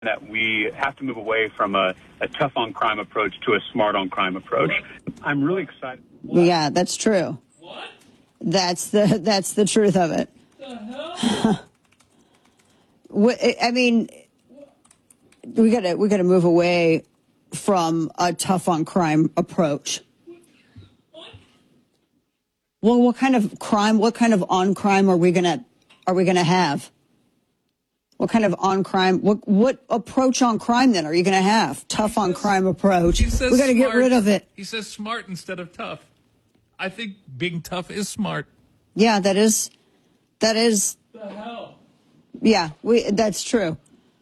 that we have to move away from a tough on crime approach to a smart on crime approach. I'm really excited. Yeah, that's true. What? That's the truth of it. The hell? I mean, we gotta move away from a tough on crime approach. Well, what kind of on crime are we gonna have? What kind of on crime? What approach on crime then are you gonna have? Tough on crime approach. We gotta get rid of it. He says smart instead of tough. I think being tough is smart. Yeah, that is. The hell? Yeah, that's true.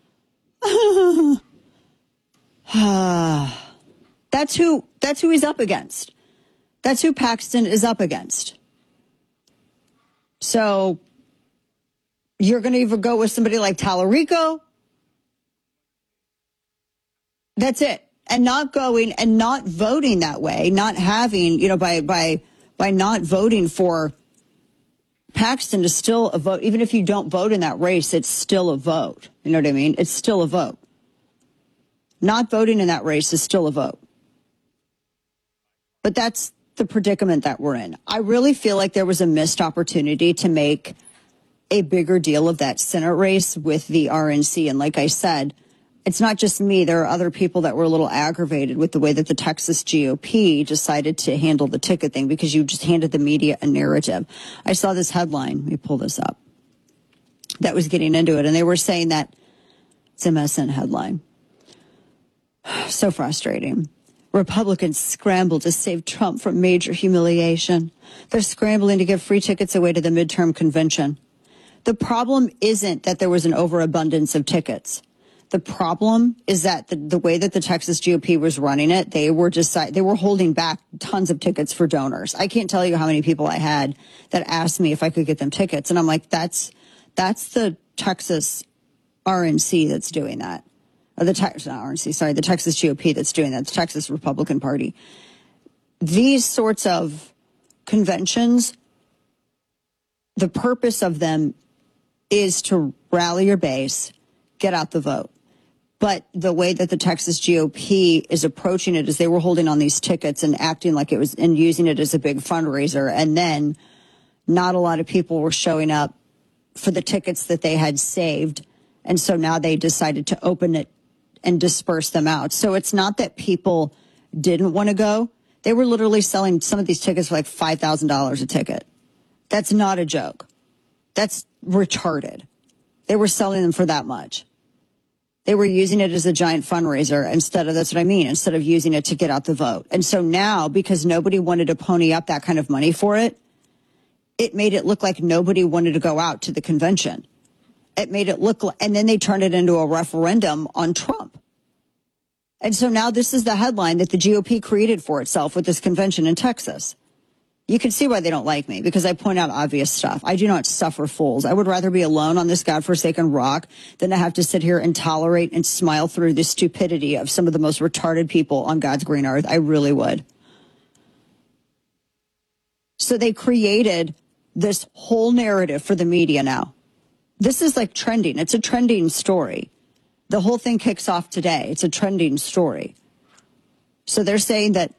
That's who he's up against. That's who Paxton is up against. So you're going to either go with somebody like Tallarico. That's it. And not going and not voting that way, not having, by not voting for Paxton is still a vote. Even if you don't vote in that race, it's still a vote. You know what I mean? It's still a vote. Not voting in that race is still a vote. But that's the predicament that we're in. I really feel like there was a missed opportunity to make a bigger deal of that Senate race with the RNC. And like I said, it's not just me. There are other people that were a little aggravated with the way that the Texas GOP decided to handle the ticket thing because you just handed the media a narrative. I saw this headline. Let me pull this up. That was getting into it. And they were saying that it's a MSN headline. So frustrating. Republicans scramble to save Trump from major humiliation. They're scrambling to give free tickets away to the midterm convention. The problem isn't that there was an overabundance of tickets. The problem is that the way that the Texas GOP was running it, they were holding back tons of tickets for donors. I can't tell you how many people I had that asked me if I could get them tickets. And I'm like, that's the Texas RNC that's doing that. Or the Texas GOP that's doing that, the Texas Republican Party. These sorts of conventions, the purpose of them is to rally your base, get out the vote. But the way that the Texas GOP is approaching it is they were holding on these tickets and acting like it was and using it as a big fundraiser. And then not a lot of people were showing up for the tickets that they had saved. And so now they decided to open it and disperse them out. So it's not that people didn't want to go. They were literally selling some of these tickets for like $5,000 a ticket. That's not a joke. That's retarded. They were selling them for that much. They were using it as a giant fundraiser that's what I mean, instead of using it to get out the vote. And so now, because nobody wanted to pony up that kind of money for it, it made it look like nobody wanted to go out to the convention. It made it look like, and then they turned it into a referendum on Trump. And so now this is the headline that the GOP created for itself with this convention in Texas. You can see why they don't like me, because I point out obvious stuff. I do not suffer fools. I would rather be alone on this godforsaken rock than to have to sit here and tolerate and smile through the stupidity of some of the most retarded people on God's green earth. I really would. So they created this whole narrative for the media now. This is like trending. It's a trending story. The whole thing kicks off today. It's a trending story. So they're saying that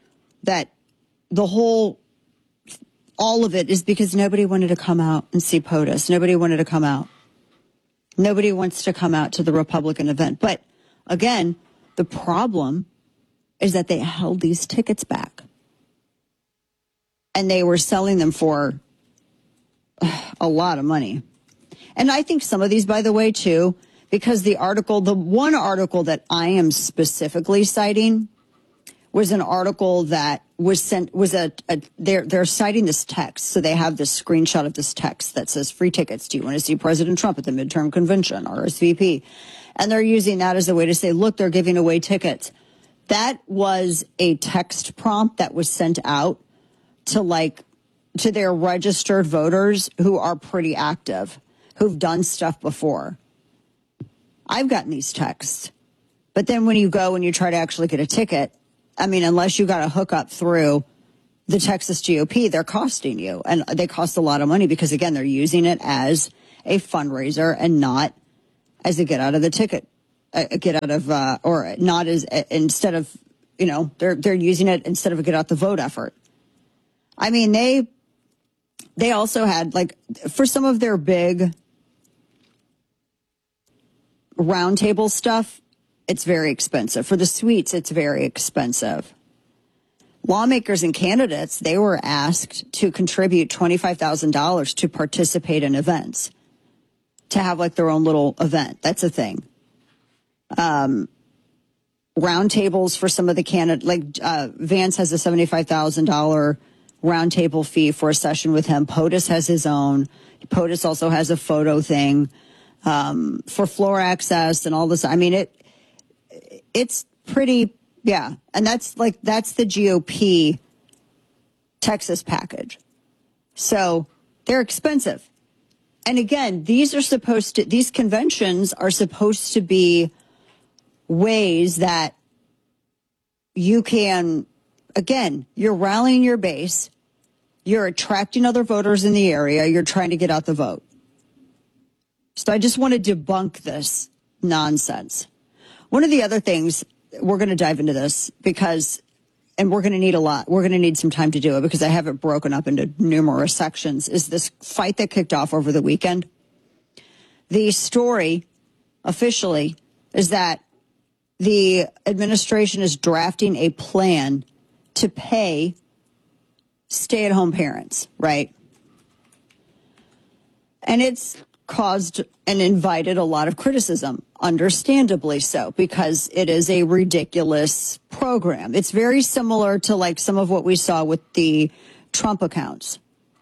all of it is because nobody wanted to come out and see POTUS. Nobody wanted to come out. Nobody wants to come out to the Republican event. But again, the problem is that they held these tickets back. And they were selling them for a lot of money. And I think some of these, by the way, too, because the one article that I am specifically citing was an article that was sent, they're citing this text. So they have this screenshot of this text that says free tickets. Do you want to see President Trump at the midterm convention, RSVP? And they're using that as a way to say, look, they're giving away tickets. That was a text prompt that was sent out to their registered voters who are pretty active, who've done stuff before. I've gotten these texts. But then when you go and you try to actually get a ticket, I mean, unless you got a hookup through the Texas GOP, they're costing you. And they cost a lot of money because, again, they're using it as a fundraiser and not as a get out of the ticket get out of or not as instead of, you know, they're using it instead of a get out the vote effort. I mean, they also had, like, for some of their big roundtable stuff, it's very expensive. For the suites, it's very expensive. Lawmakers and candidates, they were asked to contribute $25,000 to participate in events, to have like their own little event. That's a thing. Roundtables for some of the candidates, like Vance has a $75,000 roundtable fee for a session with him. POTUS has his own. POTUS also has a photo thing for floor access and all this. I mean, it's pretty. Yeah, and that's the GOP Texas package. So they're expensive. And again, these conventions are supposed to be ways that you can, again, you're rallying your base, you're attracting other voters in the area, you're trying to get out the vote. So I just want to debunk this nonsense. One of the other things, we're going to dive into this and we're going to need we're going to need some time to do it because I have it broken up into numerous sections, is this fight that kicked off over the weekend. The story officially is that the administration is drafting a plan to pay stay-at-home parents, right? And it's caused and invited a lot of criticism, understandably so, because it is a ridiculous program. It's very similar to like some of what we saw with the Trump accounts,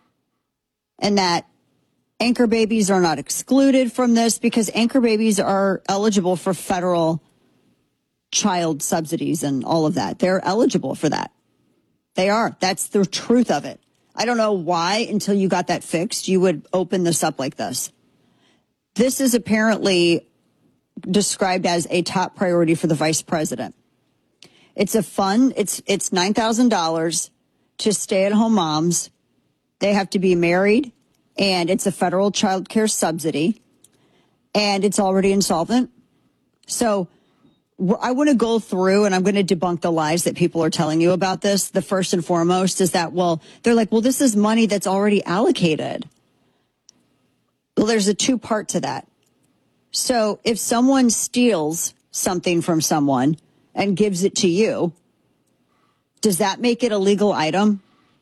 and that anchor babies are not excluded from this because anchor babies are eligible for federal child subsidies and all of that. They're eligible for that. They are. That's the truth of it. I don't know why, until you got that fixed, you would open this up like this. This is apparently described as a top priority for the vice president. It's a fund. It's $9,000 to stay-at-home moms. They have to be married, and it's a federal child care subsidy, and it's already insolvent. So I want to go through, and I'm going to debunk the lies that people are telling you about this. The first and foremost is that, they're like, this is money that's already allocated. Well, there's a two-part to that. So if someone steals something from someone and gives it to you, does that make it a legal item?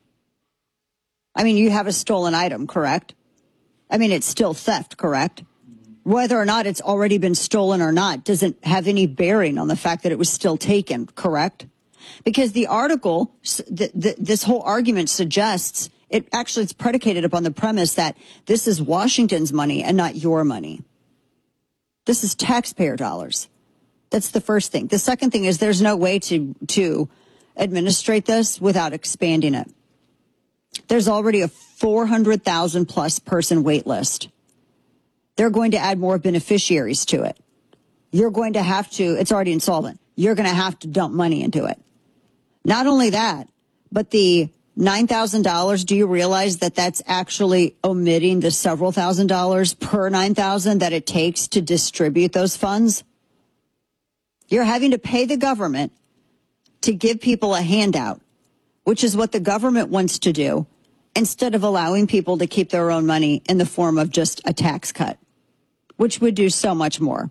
I mean, you have a stolen item, correct? I mean, it's still theft, correct? Whether or not it's already been stolen or not doesn't have any bearing on the fact that it was still taken, correct? Because the article, this whole argument suggests, it's predicated upon the premise that this is Washington's money and not your money. This is taxpayer dollars. That's the first thing. The second thing is there's no way to administrate this without expanding it. There's already a 400,000 plus person wait list. They're going to add more beneficiaries to it. You're going to have to, it's already insolvent. You're going to have to dump money into it. Not only that, but the $9,000, do you realize that that's actually omitting the several $1,000s per $9,000 that it takes to distribute those funds? You're having to pay the government to give people a handout, which is what the government wants to do, instead of allowing people to keep their own money in the form of just a tax cut, which would do so much more.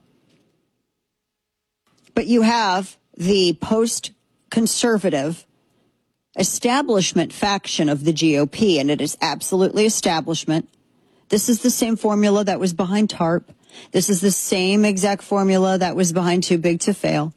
But you have the post-conservative establishment faction of the GOP, and it is absolutely establishment. This is the same formula that was behind TARP. This is the same exact formula that was behind Too Big to Fail,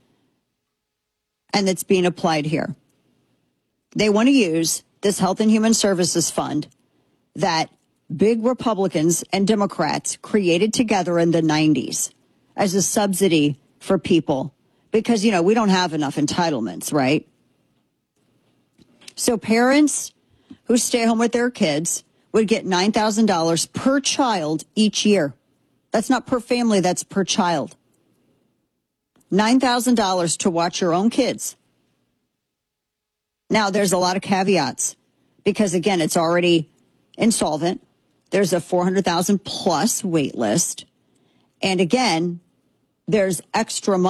and it's being applied here. They want to use this Health and Human Services Fund that big Republicans and Democrats created together in the 90s as a subsidy for people because, we don't have enough entitlements, right? So parents who stay home with their kids would get $9,000 per child each year. That's not per family, that's per child. $9,000 to watch your own kids. Now, there's a lot of caveats because, again, it's already insolvent. There's a 400,000 plus wait list. And again, there's extra